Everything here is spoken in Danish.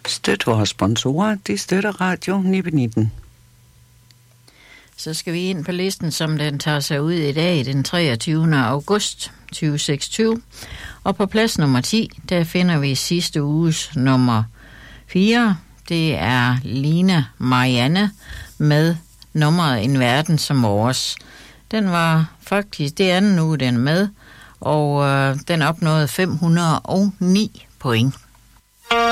Støt vores sponsorer, de støtter Radio 919. Så skal vi ind på listen, som den tager sig ud i dag, den 23. august 2026. Og på plads nummer 10, der finder vi sidste uges nummer 4. Det er Lina Marianne med nummeret En Verden som Vores. Den var faktisk det anden uge, den med, og den opnåede 509 point.